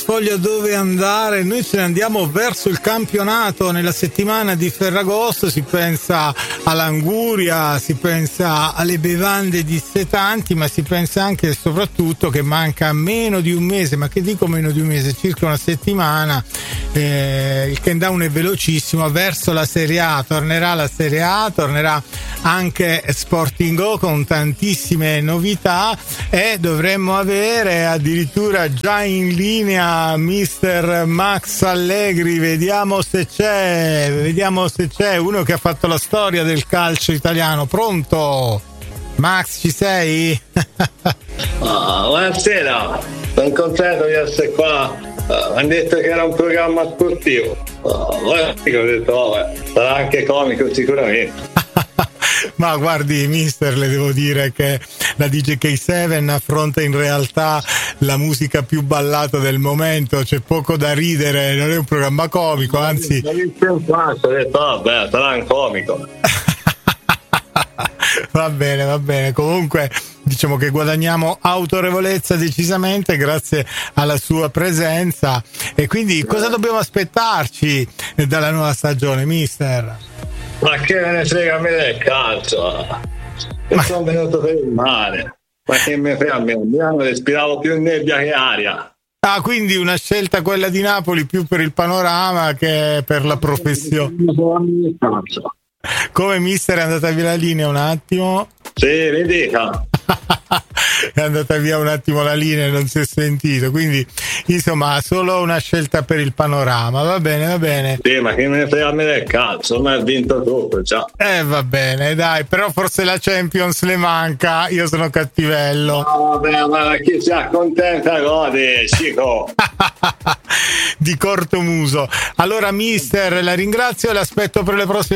sfoglia dove andare, noi ce ne andiamo verso il campionato. Nella settimana di Ferragosto si pensa all'anguria, si pensa alle bevande dissetanti, ma si pensa anche e soprattutto che manca meno di un mese, ma che dico meno di un mese, circa una settimana, il countdown è velocissimo verso la Serie A. Tornerà la Serie A, tornerà anche Sporting Go con tantissime novità e dovremmo avere addirittura già in linea mister Max Allegri. Vediamo se c'è uno che ha fatto la storia del calcio italiano. Pronto? Max, ci sei? Buonasera, sono contento di essere qua. Hanno detto che era un programma sportivo. Ho detto, sarà anche comico sicuramente. Ma guardi, mister, le devo dire che la DJ K7 affronta in realtà la musica più ballata del momento, c'è poco da ridere, non è un programma comico, anzi... Ho detto, vabbè, sarà un comico. Va bene, comunque diciamo che guadagniamo autorevolezza decisamente grazie alla sua presenza. E quindi cosa dobbiamo aspettarci dalla nuova stagione, mister? Ma che me ne frega a me del calcio? Sono venuto per il mare. Ma che me frega a me? A Milano respiravo più nebbia che aria. Ah, quindi una scelta quella di Napoli più per il panorama che per la professione. Come, mister, è andata via la linea un attimo? Sì, mi dica. È andata via un attimo la linea e non si è sentito, quindi insomma solo una scelta per il panorama. Va bene. Sì, ma che me ne frega a me del calcio, ormai ha vinto tutto già. Va bene, dai, però forse la Champions le manca, io sono cattivello. No, vabbè, ma chi si accontenta gode, Cico. Di cortomuso. Allora, mister, la ringrazio e l'aspetto per le prossime